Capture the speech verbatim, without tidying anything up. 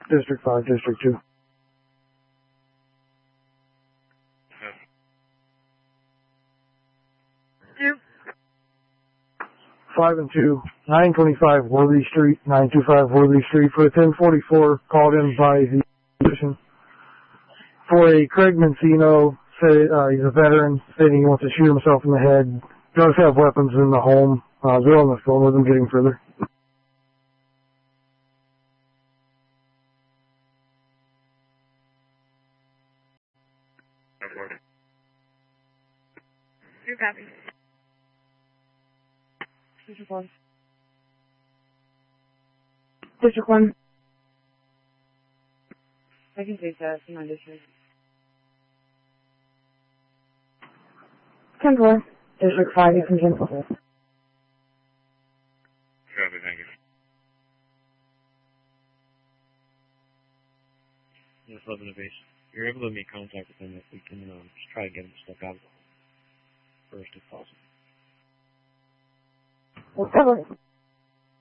District five, District two. Yep. five and two, nine twenty-five Worthy Street, nine twenty-five Worthy Street for a ten forty-four called in by the physician for a Craig Mancino. Say, uh, he's a veteran, stating he wants to shoot himself in the head. Does have weapons in the home. Uh, they're on the phone with him getting further. Two copies. District one. District one. I can take that in my district. ten four. District five, you can cancel this. Copy, thank you. Yes, eleven of base. You're able to make contact with them if we can um, just try to get them stuck out first if possible. Whatever.